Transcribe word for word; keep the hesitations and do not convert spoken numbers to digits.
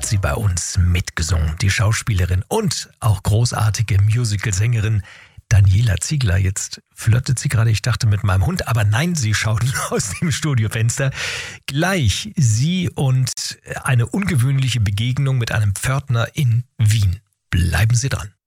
sie bei uns mitgesungen. Die Schauspielerin und auch großartige Musicalsängerin Daniela Ziegler. Jetzt flirtet sie gerade, ich dachte, mit meinem Hund, aber nein, sie schaut aus dem Studiofenster. Gleich sie und eine ungewöhnliche Begegnung mit einem Pförtner in Wien. Bleiben Sie dran.